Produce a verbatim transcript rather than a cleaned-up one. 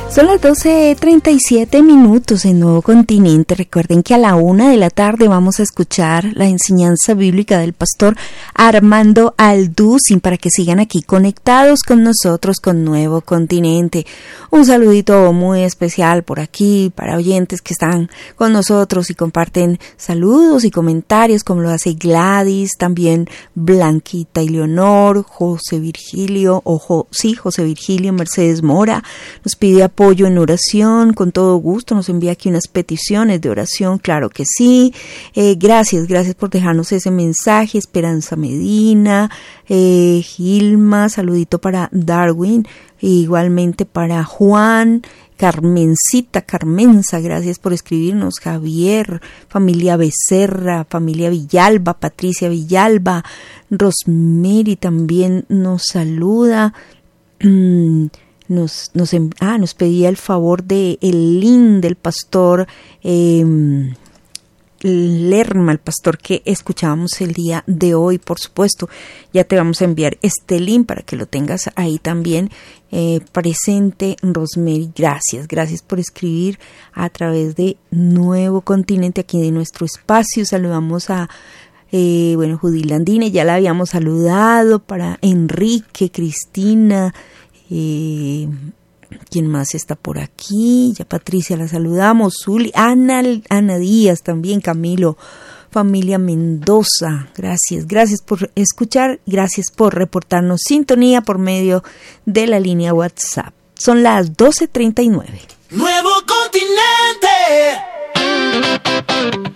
Son las doce treinta y siete minutos en Nuevo Continente. Recuerden que a la una de la tarde vamos a escuchar la enseñanza bíblica del pastor Armando Alducin para que sigan aquí conectados con nosotros con Nuevo Continente. Un saludito muy especial por aquí para oyentes que están con nosotros y comparten saludos y comentarios como lo hace Gladys, también Blanquita y Leonor, José Virgilio, o jo, sí, José Virgilio, Mercedes Mora, nos pide apoyo en oración, con todo gusto, nos envía aquí unas peticiones de oración, claro que sí, eh, gracias, gracias por dejarnos ese mensaje. Esperanza Medina, eh, Gilma, saludito para Darwin, e igualmente para Juan, Carmencita, Carmenza, gracias por escribirnos, Javier, familia Becerra, familia Villalba, Patricia Villalba, Rosemary también nos saluda, nos, nos, ah, nos pedía el favor de el link del pastor eh, Lerma, el pastor que escuchábamos el día de hoy, por supuesto. Ya te vamos a enviar este link para que lo tengas ahí también eh, presente, Rosemary. Gracias, gracias por escribir a través de Nuevo Continente, aquí de nuestro espacio. Saludamos a eh, bueno, Judilandine, ya la habíamos saludado, para Enrique, Cristina, eh, ¿quién más está por aquí? Ya Patricia la saludamos, Zuli, Ana, Ana Díaz también, Camilo, familia Mendoza, gracias, gracias por escuchar, gracias por reportarnos sintonía por medio de la línea WhatsApp. Son las doce treinta y nueve. Nuevo Continente.